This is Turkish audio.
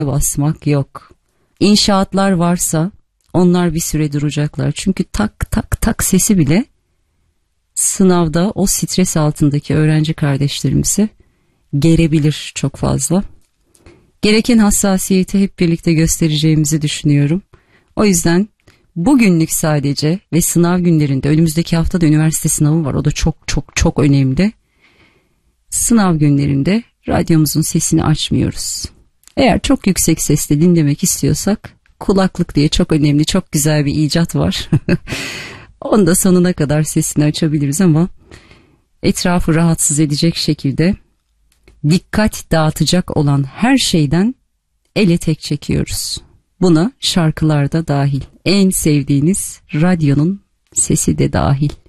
basmak yok. İnşaatlar varsa onlar bir süre duracaklar. Çünkü tak tak tak sesi bile sınavda o stres altındaki öğrenci kardeşlerimizi gerebilir çok fazla. Gereken hassasiyeti hep birlikte göstereceğimizi düşünüyorum. O yüzden bugünlük sadece ve sınav günlerinde, önümüzdeki hafta da üniversite sınavı var. O da çok çok çok önemli. Sınav günlerinde radyomuzun sesini açmıyoruz. Eğer çok yüksek sesle dinlemek istiyorsak kulaklık diye çok önemli, çok güzel bir icat var. Onu da sonuna kadar sesini açabiliriz ama etrafı rahatsız edecek şekilde dikkat dağıtacak olan her şeyden ele tek çekiyoruz. Buna şarkılar da dahil. En sevdiğiniz radyonun sesi de dahil.